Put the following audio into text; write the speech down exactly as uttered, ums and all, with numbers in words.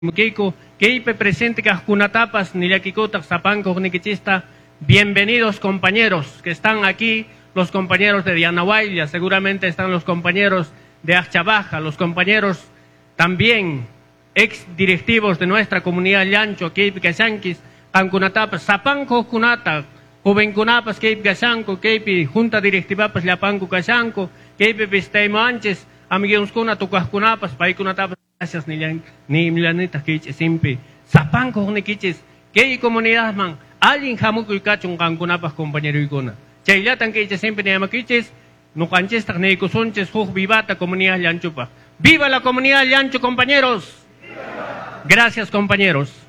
Keiko, Keipe presente Cascunatapas, Niliakikutak, Zapanco, Niquichista. Bienvenidos compañeros que están aquí, los compañeros de Dianahuaylla, seguramente están los compañeros de Achabaja, los compañeros también ex directivos de nuestra comunidad Llancho, Keipe Casanquis, Cancunatapas, Zapanco, Cunata, Jovencunapas, Keipe Casanco, Keipe Junta Directivapas, Lapanco Casanco, Keipe Pistaimo Anches, Amiguions Cuna, Tucascunapas, Paicunatapas. Gracias, ni milanita que siempre. Zapanco, niquiches, que comunidad man, alguien jamuco y cacho un cancunapas, compañero y cona. Chaylatan que siempre ni amaquiches, no canchestas ni cosonches, juj vivata, comunidad llanchupa. ¡Viva la comunidad llancho, compañeros! ¡Viva! Gracias, compañeros.